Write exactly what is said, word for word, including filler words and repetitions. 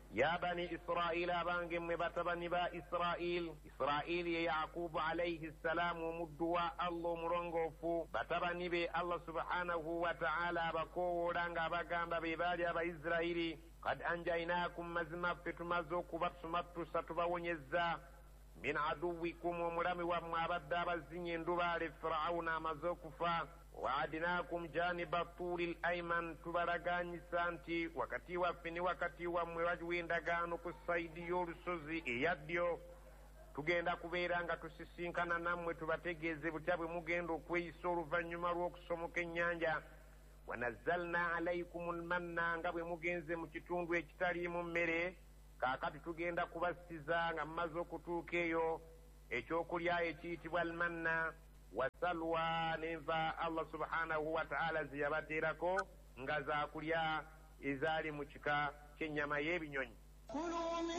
ya bani israila abange mwe batabani ba israil israili ye yaqubu alayhi ssalamu omuddu wa allah omulongoofu batabani be allah subhanahu wa ta'ala abakoowola nga abagamba be baali abaisirairi kad anjainakum mazima ffe tumaze okubatuma tubawonyezza min aduwikum omulami wammwe abadde abazinya endubaale firawuna amaze okufa waadinakum janiba turi l aiman tubalaganyisa nti wakati waffe ne wakati wammwe waliwo endagaano ku saidi y'olusozi eya ddyo tugenda kubeera nga tusisinkana nammwe tubategeeze butya bwe mugenda okweyisa oluvannyuma lw'okusomoka ennyanja wanazzalna alaykum lmanna nga bwe mugenze mu kitundu ekitaliimu mmere kaakati tugenda kubasiza nga mumaze okutuuka eyo ekyokulya ekiyitibwa almanna wasalwa nenva allah subhanahu wa ta'ala zeyabateerako nga zaakulya ezaali mu kika ky'ennyama y'ebinyonyi.